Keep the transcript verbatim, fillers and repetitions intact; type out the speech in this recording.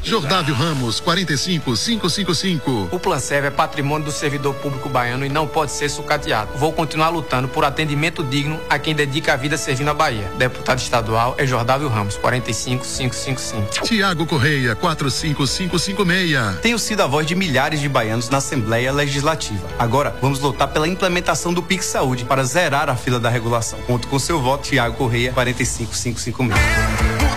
Jordávio Ramos, quarenta e cinco, quinhentos e cinquenta e cinco. O Planserv é patrimônio do servidor público baiano e não pode ser sucateado. Vou continuar lutando por atendimento digno a quem dedica a vida servindo a Bahia. Deputado estadual é Jordávio Ramos, quarenta e cinco, quinhentos e cinquenta e cinco. Tiago Correia, quatro cinco cinco cinco seis. Tenho sido a voz de milhares de baianos na Assembleia Legislativa. Agora, vamos lutar pela implementação do Pix Saúde para zerar a fila da regulação. Conto com seu voto, Tiago Correia, quarenta e cinco, quinhentos e cinquenta e seis.